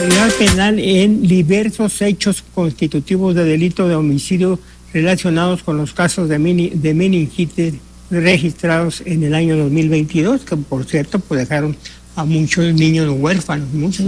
responsabilidad penal en diversos hechos constitutivos de delito de homicidio relacionados con los casos de meningitis registrados en el año 2022, que por cierto pues dejaron a muchos niños huérfanos, mucho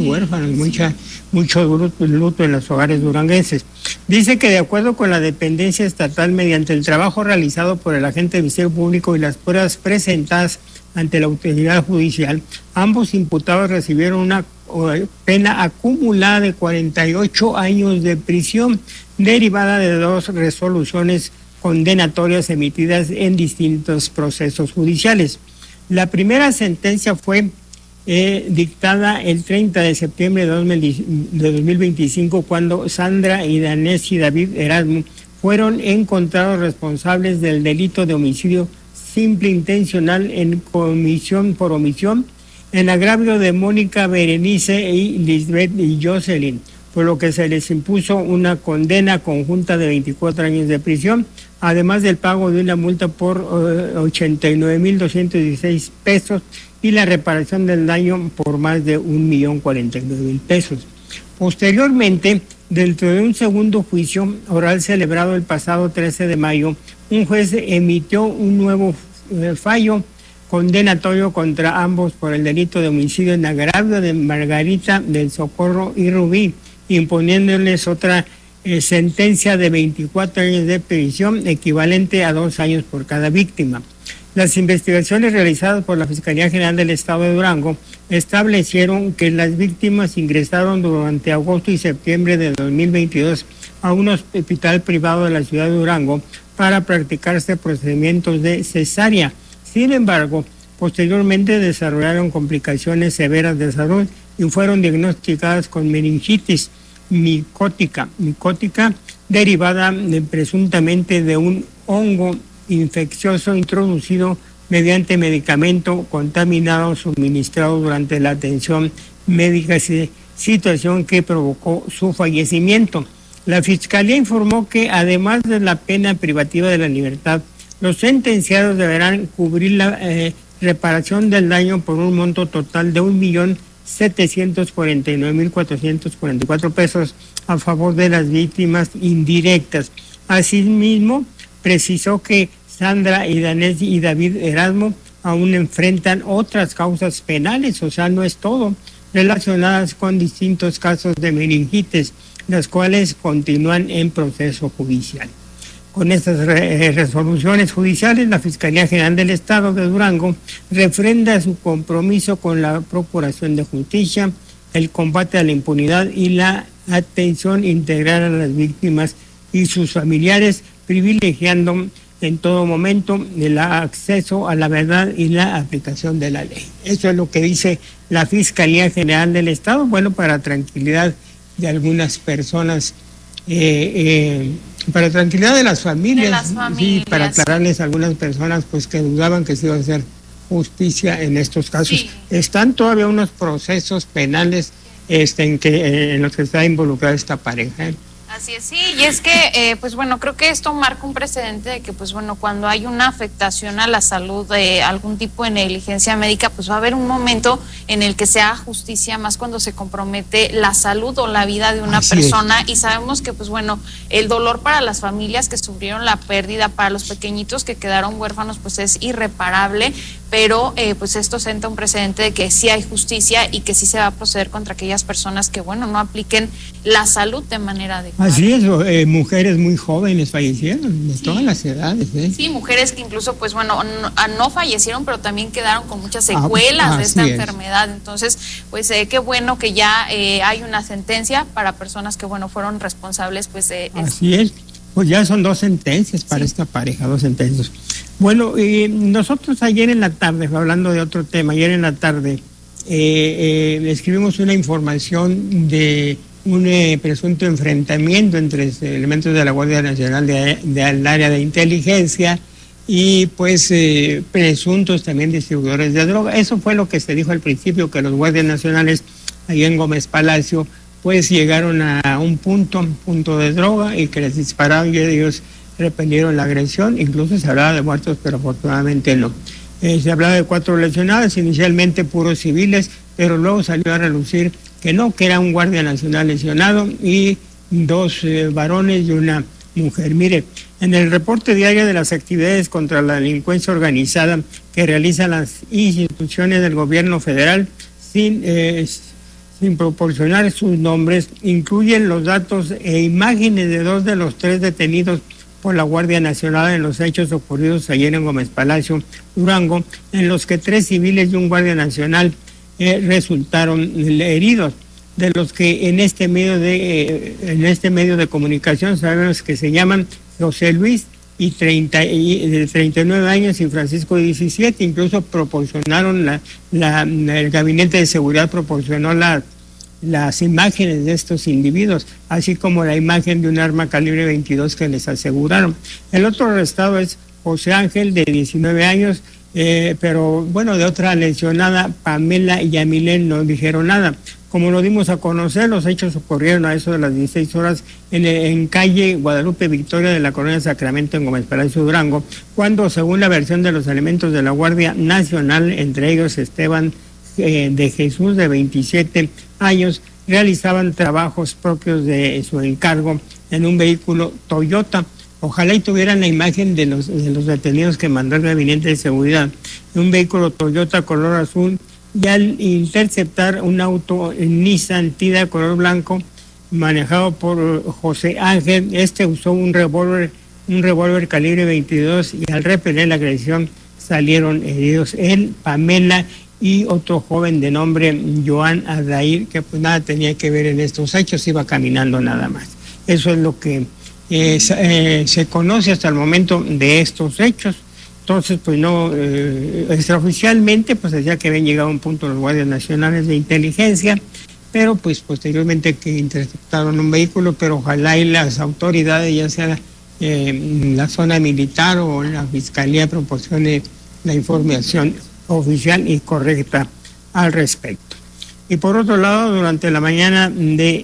luto en los hogares duranguenses. Dice que de acuerdo con la dependencia estatal, mediante el trabajo realizado por el agente de Ministerio Público y las pruebas presentadas ante la autoridad judicial, ambos imputados recibieron una pena acumulada de 48 años de prisión, derivada de 2 resoluciones condenatorias emitidas en distintos procesos judiciales. La primera sentencia fue dictada el 30 de septiembre de 2025, cuando Sandra Idanés y David Erasmo fueron encontrados responsables del delito de homicidio simple intencional en comisión por omisión en agravio de Mónica Berenice y Lisbeth y Jocelyn, por lo que se les impuso una condena conjunta de 24 años de prisión, además del pago de una multa por 89,216 pesos y la reparación del daño por más de 1,049,000 pesos. Posteriormente, dentro de un segundo juicio oral celebrado el pasado 13 de mayo, un juez emitió un nuevo fallo condenatorio contra ambos por el delito de homicidio en agravio de Margarita del Socorro y Rubí, imponiéndoles otra sentencia de 24 años de prisión, equivalente a 2 años por cada víctima. Las investigaciones realizadas por la Fiscalía General del Estado de Durango establecieron que las víctimas ingresaron durante agosto y septiembre de 2022 a un hospital privado de la ciudad de Durango para practicarse procedimientos de cesárea. Sin embargo, posteriormente desarrollaron complicaciones severas de salud y fueron diagnosticadas con meningitis micótica derivada presuntamente de un hongo infeccioso introducido mediante medicamento contaminado suministrado durante la atención médica, situación que provocó su fallecimiento. La Fiscalía informó que además de la pena privativa de la libertad, los sentenciados deberán cubrir la reparación del daño por un monto total de 1,749,444 pesos a favor de las víctimas indirectas. Asimismo, precisó que Sandra Idanés y David Erasmo aún enfrentan otras causas penales, o sea, no es todo, relacionadas con distintos casos de meningitis, las cuales continúan en proceso judicial. Con estas resoluciones judiciales, la Fiscalía General del Estado de Durango refrenda su compromiso con la Procuración de Justicia, el combate a la impunidad y la atención integral a las víctimas y sus familiares, privilegiando en todo momento el acceso a la verdad y la aplicación de la ley. Eso es lo que dice la Fiscalía General del Estado, bueno, para tranquilidad de algunas personas, para tranquilidad de las familias, sí, para aclararles a algunas personas pues que dudaban que se iba a hacer justicia en estos casos. Sí. Están todavía unos procesos penales en los que está involucrada esta pareja. Así es, sí, y es que, pues bueno, creo que esto marca un precedente de que, pues bueno, cuando hay una afectación a la salud de algún tipo de negligencia médica, pues va a haber un momento en el que se haga justicia, más cuando se compromete la salud o la vida de una persona, y sabemos que, pues bueno, el dolor para las familias que sufrieron la pérdida, para los pequeñitos que quedaron huérfanos, pues es irreparable, pero pues esto senta un precedente de que sí hay justicia y que sí se va a proceder contra aquellas personas que, bueno, no apliquen la salud de manera adecuada. Así es, mujeres muy jóvenes fallecieron, de todas las edades. Sí, mujeres que incluso, pues bueno, no fallecieron, pero también quedaron con muchas secuelas de esta enfermedad. Entonces, pues qué bueno que ya hay una sentencia para personas que, bueno, fueron responsables, pues Así es, pues ya son 2 sentencias para esta pareja, 2 sentencias. Bueno, nosotros ayer en la tarde, hablando de otro tema, ayer en la tarde escribimos una información de un presunto enfrentamiento entre elementos de la Guardia Nacional del área de inteligencia y pues presuntos también distribuidores de droga. Eso fue lo que se dijo al principio, que los guardias nacionales ahí en Gómez Palacio pues llegaron a un punto de droga y que les dispararon y ellos repelieron la agresión. Incluso se hablaba de muertos, pero afortunadamente no. Se hablaba de 4 lesionados, inicialmente puros civiles, pero luego salió a relucir que no, que era un guardia nacional lesionado y dos varones y una mujer. Mire, en el reporte diario de las actividades contra la delincuencia organizada que realizan las instituciones del gobierno federal sin proporcionar sus nombres, incluyen los datos e imágenes de 2 de los 3 detenidos por la Guardia Nacional en los hechos ocurridos ayer en Gómez Palacio, Durango, en los que 3 civiles y un Guardia Nacional resultaron heridos, de los que en este medio de comunicación sabemos que se llaman José Luis de 39 años y Francisco de 17, incluso proporcionaron el Gabinete de Seguridad proporcionó las imágenes de estos individuos, así como la imagen de un arma calibre 22 que les aseguraron. El otro arrestado es José Ángel, de 19 años, pero bueno, de otra lesionada, Pamela y Yamilén, no dijeron nada. Como lo dimos a conocer, los hechos ocurrieron a eso de las 16 horas en calle Guadalupe Victoria de la colonia Sacramento en Gómez Palacio, Durango, cuando, según la versión de los elementos de la Guardia Nacional, entre ellos Esteban de Jesús, de 27 años, realizaban trabajos propios de su encargo en un vehículo Toyota. Ojalá y tuvieran la imagen de los detenidos que mandó el Gabinete de Seguridad. Un vehículo Toyota color azul, y al interceptar un auto Nissan Tida color blanco manejado por José Ángel, usó un revólver calibre 22 y al repeler la agresión salieron heridos él, Pamela y otro joven de nombre Joan Adair, que pues nada tenía que ver en estos hechos, iba caminando nada más. Eso es lo que se conoce hasta el momento de estos hechos. Entonces, pues no, extraoficialmente, pues decía que habían llegado a un punto los guardias nacionales de inteligencia, pero pues posteriormente que interceptaron un vehículo, pero ojalá y las autoridades, ya sea la zona militar o la fiscalía, proporcione la información oficial y correcta al respecto. Y por otro lado, durante la mañana de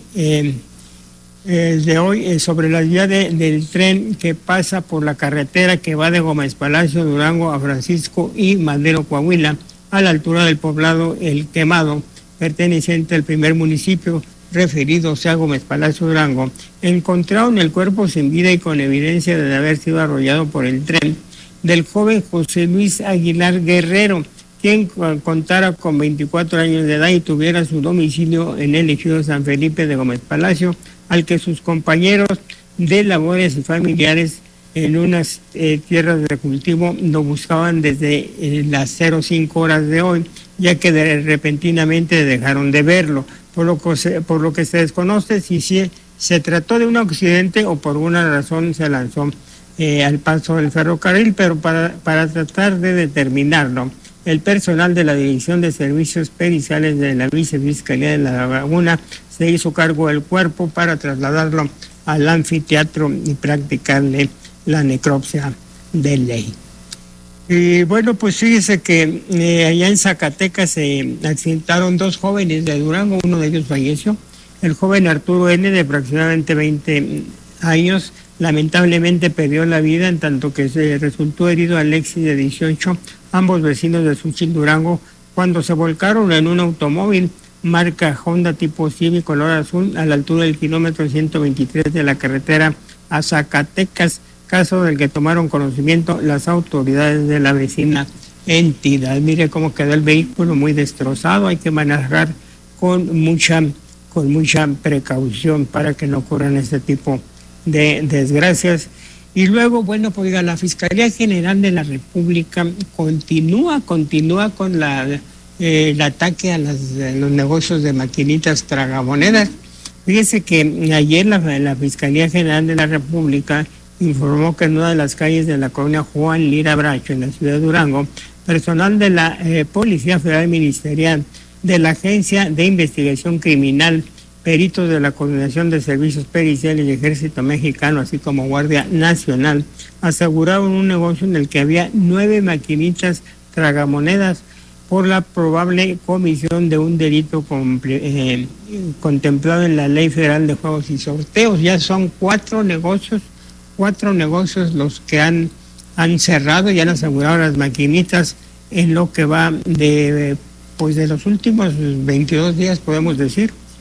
hoy, sobre la vía del tren que pasa por la carretera que va de Gómez Palacio, Durango a Francisco y Madero, Coahuila, a la altura del poblado El Quemado, perteneciente al primer municipio referido, o sea, Gómez Palacio, Durango, encontraron el cuerpo sin vida y con evidencia de haber sido arrollado por el tren del joven José Luis Aguilar Guerrero, quien contara con 24 años de edad y tuviera su domicilio en el ejido San Felipe de Gómez Palacio, al que sus compañeros de labores y familiares en unas tierras de cultivo lo buscaban desde las 05 horas de hoy, ya que repentinamente dejaron de verlo, por lo que se desconoce si se trató de un accidente o por alguna razón se lanzó al paso del ferrocarril, pero para tratar de determinarlo, el personal de la Dirección de Servicios Periciales de la Vicefiscalía de La Laguna se hizo cargo del cuerpo para trasladarlo al anfiteatro y practicarle la necropsia de ley. Y bueno, pues fíjese que allá en Zacatecas se accidentaron 2 jóvenes de Durango, uno de ellos falleció. El joven Arturo N., de aproximadamente 20 años, lamentablemente perdió la vida, en tanto que se resultó herido Alexis, de 18, ambos vecinos de Suchil, Durango, cuando se volcaron en un automóvil marca Honda tipo Civic color azul a la altura del kilómetro 123 de la carretera a Zacatecas, caso del que tomaron conocimiento las autoridades de la vecina entidad. Mire cómo quedó el vehículo, muy destrozado. Hay que manejar con mucha precaución para que no ocurran este tipo de desgracias. Y luego, bueno, pues la Fiscalía General de la República continúa con el ataque a los negocios de maquinitas tragamonedas. Fíjese que ayer la Fiscalía General de la República informó que en una de las calles de la colonia Juan Lira Bracho, en la ciudad de Durango, personal de la Policía Federal Ministerial, de la Agencia de Investigación Criminal, peritos de la Coordinación de Servicios Periciales y Ejército Mexicano, así como Guardia Nacional, aseguraron un negocio en el que había 9 maquinitas tragamonedas por la probable comisión de un delito contemplado en la Ley Federal de Juegos y Sorteos. Ya son 4 negocios los que han cerrado y han asegurado las maquinitas en lo que va de los últimos 22 días, podemos decir.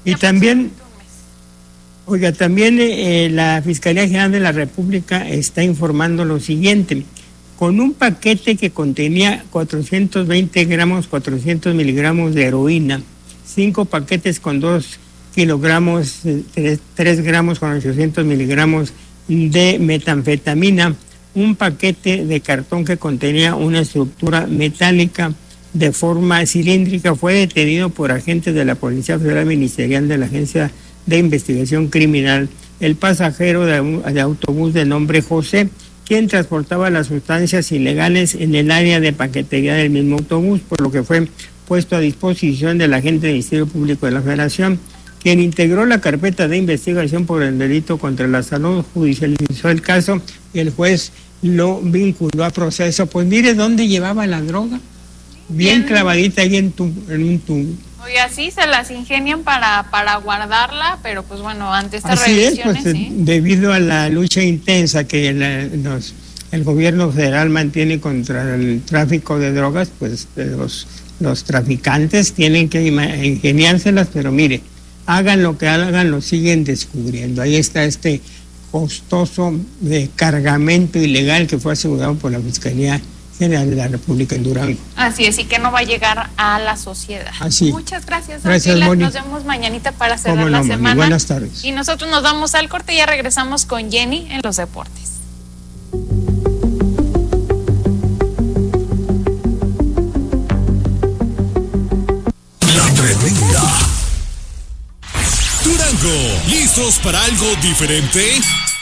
Y también, oiga, también la Fiscalía General de la República está informando lo siguiente. Con un paquete que contenía 420 gramos, 400 miligramos de heroína, 5 paquetes con 2 kilogramos, 3 gramos con 800 miligramos de metanfetamina, un paquete de cartón que contenía una estructura metálica de forma cilíndrica, fue detenido por agentes de la Policía Federal Ministerial de la Agencia de Investigación Criminal el pasajero de autobús de nombre José, quien transportaba las sustancias ilegales en el área de paquetería del mismo autobús, por lo que fue puesto a disposición del agente del Ministerio Público de la Federación, quien integró la carpeta de investigación por el delito contra la salud, judicializó el caso y el juez lo vinculó a proceso. Pues mire dónde llevaba la droga, bien clavadita ahí en un tubo. Oye, así se las ingenian para guardarla, pero pues bueno, ante estas así revisiones... Pues, ¿sí? Debido a la lucha intensa que el gobierno federal mantiene contra el tráfico de drogas, pues los traficantes tienen que ingeniárselas, pero mire, hagan lo que hagan, lo siguen descubriendo. Ahí está este costoso cargamento ilegal que fue asegurado por la Fiscalía General de la República en Durango. Así es, y que no va a llegar a la sociedad. Así. Muchas gracias, Gracias, Moni. Moni. Nos vemos mañanita para cerrar no, la Moni. semana. Buenas tardes. Y nosotros nos vamos al corte y ya regresamos con Jenny en los deportes. La Tremenda. Durango, ¿listos para algo diferente?